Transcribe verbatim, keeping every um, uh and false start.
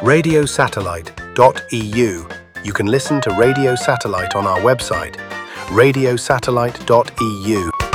radio satellite dot e u. You can listen to Radio Satellite on our website, radio satellite dot e u.